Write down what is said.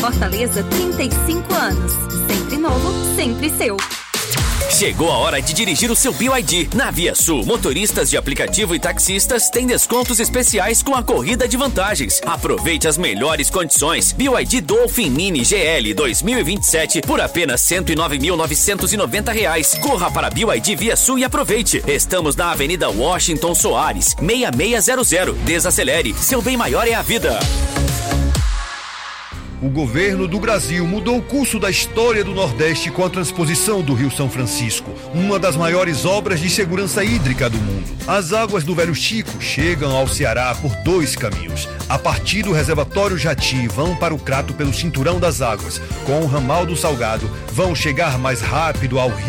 Fortaleza, 35 anos. Sempre novo, sempre seu. Chegou a hora de dirigir o seu BYD. Na Via Sul, motoristas de aplicativo e taxistas têm descontos especiais com a corrida de vantagens. Aproveite as melhores condições. BYD Dolphin Mini GL 2027 por apenas R$109.990. Corra para BYD Via Sul e aproveite. Estamos na Avenida Washington Soares, 6600. Desacelere. Seu bem maior é a vida. O governo do Brasil mudou o curso da história do Nordeste com a transposição do Rio São Francisco, uma das maiores obras de segurança hídrica do mundo. As águas do Velho Chico chegam ao Ceará por 2 caminhos. A partir do reservatório Jati, vão para o Crato pelo Cinturão das Águas. Com o ramal do Salgado, vão chegar mais rápido ao Rio